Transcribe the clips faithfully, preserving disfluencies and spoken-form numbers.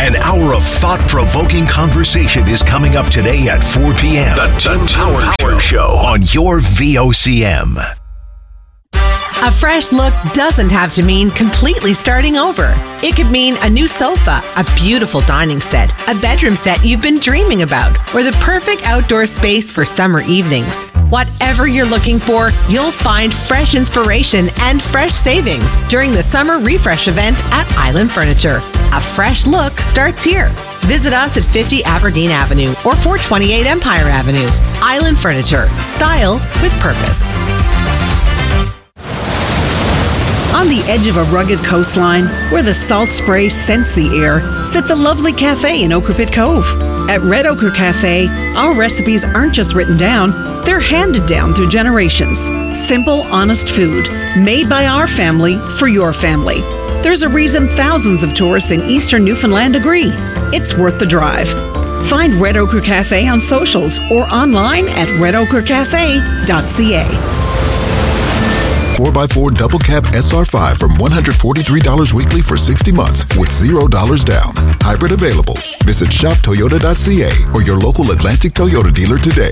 An hour of thought-provoking conversation is coming up today at four p.m. The Tim Power, Power Show on your V O C M. A fresh look doesn't have to mean completely starting over. It could mean a new sofa, a beautiful dining set, a bedroom set you've been dreaming about, or the perfect outdoor space for summer evenings. Whatever you're looking for, you'll find fresh inspiration and fresh savings during the summer refresh event at Island Furniture. A fresh look starts here. Visit us at fifty Aberdeen Avenue or four twenty-eight Empire Avenue. Island Furniture. Style with purpose. On the edge of a rugged coastline, where the salt spray scents the air, sits a lovely cafe in Ochre Pit Cove. At Red Ochre Cafe, our recipes aren't just written down, they're handed down through generations. Simple, honest food, made by our family for your family. There's a reason thousands of tourists in eastern Newfoundland agree. It's worth the drive. Find Red Ochre Cafe on socials or online at red ochre cafe dot c a. four by four double cab S R five from one hundred forty-three dollars weekly for sixty months with zero dollars down. Hybrid available. Visit shop toyota dot c a or your local Atlantic Toyota dealer today.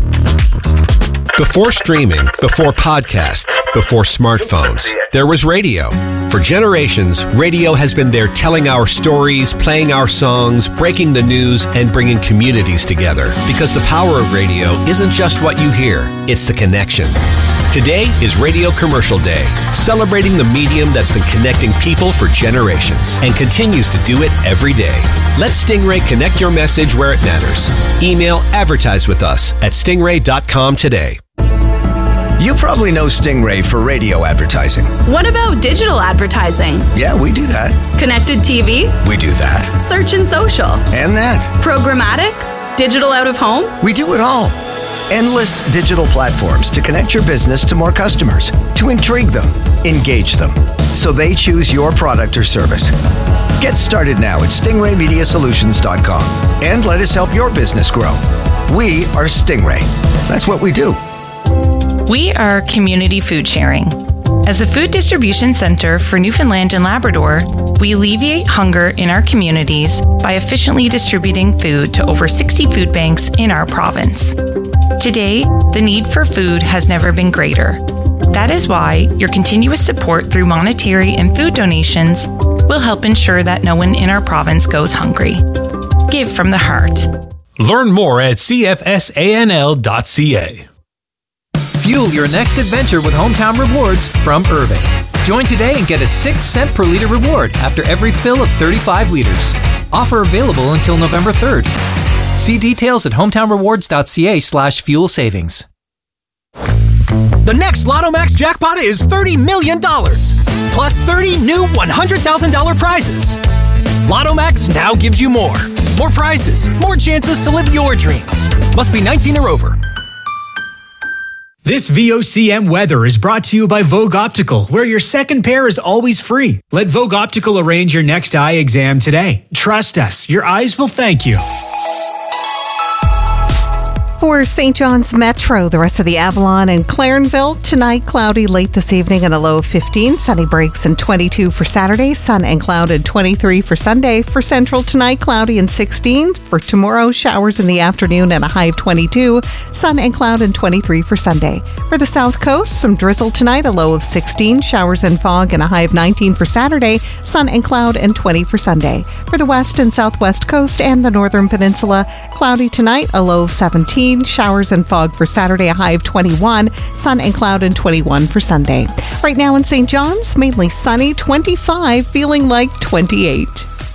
Before streaming, before podcasts, before smartphones, there was radio. For generations, radio has been there telling our stories, playing our songs, breaking the news, and bringing communities together. Because the power of radio isn't just what you hear, it's the connection. Today is Radio Commercial Day, celebrating the medium that's been connecting people for generations and continues to do it every day. Let Stingray connect your message where it matters. Email advertise with us at stingray dot com today. You probably know Stingray for radio advertising. What about digital advertising? Yeah, we do that. Connected T V? We do that. Search and social? And that. Programmatic? Digital out of home? We do it all. Endless digital platforms to connect your business to more customers, to intrigue them, engage them, so they choose your product or service. Get started now at stingray media solutions dot com and let us help your business grow. We are Stingray. That's what we do. We are Community Food Sharing. As a food distribution center for Newfoundland and Labrador, we alleviate hunger in our communities by efficiently distributing food to over sixty food banks in our province. Today, the need for food has never been greater. That is why your continuous support through monetary and food donations will help ensure that no one in our province goes hungry. Give from the heart. Learn more at c f s a n l dot c a. Fuel your next adventure with Hometown Rewards from Irving. Join today and get a six cent per liter reward after every fill of thirty-five liters. Offer available until November third. See details at hometown rewards dot c a slash fuel savings. The next Lotto Max jackpot is thirty million dollars, plus thirty new one hundred thousand dollars prizes. Lotto Max now gives you more. More prizes, more chances to live your dreams. Must be nineteen or over. This V O C M weather is brought to you by Vogue Optical, where your second pair is always free. Let Vogue Optical arrange your next eye exam today. Trust us, your eyes will thank you. For Saint John's Metro, the rest of the Avalon and Clarenville, tonight cloudy late this evening and a low of fifteen. Sunny breaks and twenty-two for Saturday. Sun and cloud and twenty-three for Sunday. For Central tonight, cloudy and sixteen. For tomorrow, showers in the afternoon and a high of twenty-two. Sun and cloud and twenty-three for Sunday. For the South Coast, some drizzle tonight, a low of sixteen. Showers and fog and a high of nineteen for Saturday. Sun and cloud and twenty for Sunday. For the West and Southwest Coast and the Northern Peninsula, cloudy tonight, a low of seventeen. Showers and fog for Saturday, a high of twenty-one. Sun and cloud and twenty-one for Sunday. Right now in Saint John's, mainly sunny, twenty-five, feeling like twenty-eight.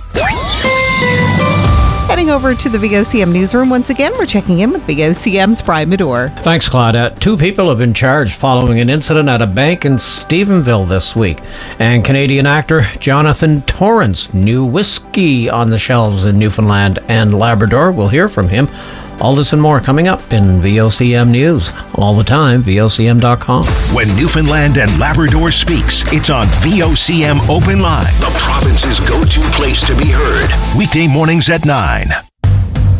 Heading over to the V O C M newsroom once again, we're checking in with V O C M's Brian Medore. Thanks, Claudette. Two people have been charged following an incident at a bank in Stephenville this week. And Canadian actor Jonathan Torrance, new whiskey on the shelves in Newfoundland and Labrador. We'll hear from him. All this and more coming up in V O C M News. All the time, V O C M dot com. When Newfoundland and Labrador speaks, it's on V O C M Open Line, the province's go-to place to be heard. Weekday mornings at nine.